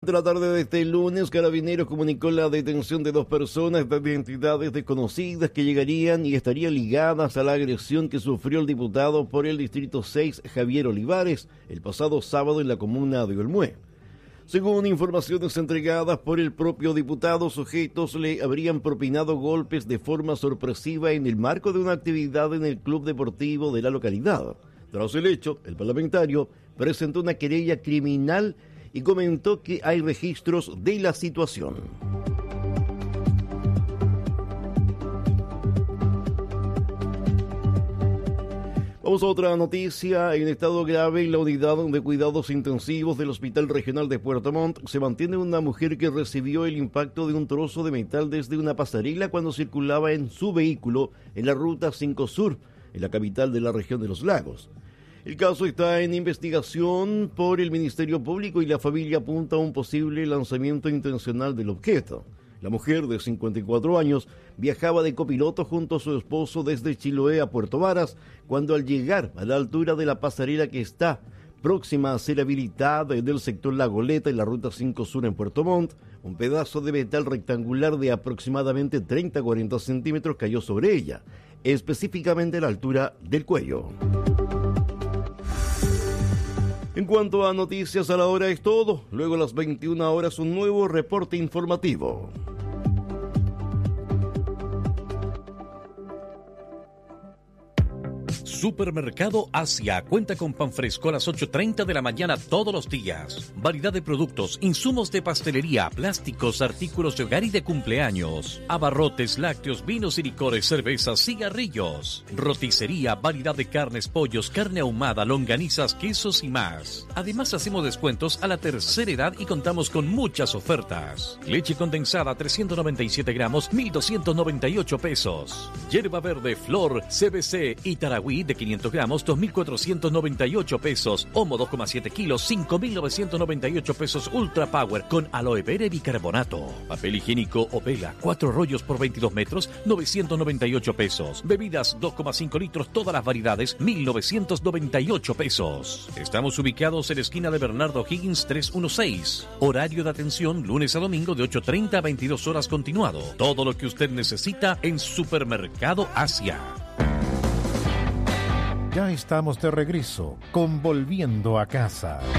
De la tarde de este lunes, Carabineros comunicó la detención de 2 personas de identidades desconocidas que llegarían y estarían ligadas a la agresión que sufrió el diputado por el Distrito 6, Javier Olivares, el pasado sábado en la comuna de Olmué. Según informaciones entregadas por el propio diputado, sujetos le habrían propinado golpes de forma sorpresiva en el marco de una actividad en el club deportivo de la localidad. Tras el hecho, el parlamentario presentó una querella criminal y comentó que hay registros de la situación. Vamos a otra noticia. En estado grave, en la unidad de cuidados intensivos del Hospital Regional de Puerto Montt se mantiene una mujer que recibió el impacto de un trozo de metal desde una pasarela cuando circulaba en su vehículo en la Ruta 5 Sur, en la capital de la región de Los Lagos. El caso está en investigación por el Ministerio Público y la familia apunta a un posible lanzamiento intencional del objeto. La mujer, de 54 años, viajaba de copiloto junto a su esposo desde Chiloé a Puerto Varas, cuando al llegar a la altura de la pasarela que está próxima a ser habilitada del sector La Goleta en la Ruta 5 Sur en Puerto Montt, un pedazo de metal rectangular de aproximadamente 30-40 centímetros cayó sobre ella, específicamente a la altura del cuello. En cuanto a noticias a la hora es todo. Luego a las 21 horas un nuevo reporte informativo. Supermercado Asia cuenta con pan fresco a las 8:30 de la mañana todos los días. Variedad de productos, insumos de pastelería, plásticos, artículos de hogar y de cumpleaños. Abarrotes, lácteos, vinos y licores, cervezas, cigarrillos. Roticería, variedad de carnes, pollos, carne ahumada, longanizas, quesos y más. Además hacemos descuentos a la tercera edad y contamos con muchas ofertas. Leche condensada 397 gramos, 1,298 pesos. Hierba verde, flor, CBC y Taragüí de 500 gramos, 2,498 pesos. Homo 2,7 kilos, 5,998 pesos Ultra Power con aloe vera y bicarbonato. Papel higiénico Opela, 4 rollos por 22 metros, 998 pesos. Bebidas 2,5 litros, todas las variedades, 1,998 pesos. Estamos ubicados en la esquina de Bernardo Higgins 316. Horario de atención lunes a domingo de 8:30 a 22 horas continuado. Todo lo que usted necesita en Supermercado Asia. Ya estamos de regreso con Volviendo a Casa.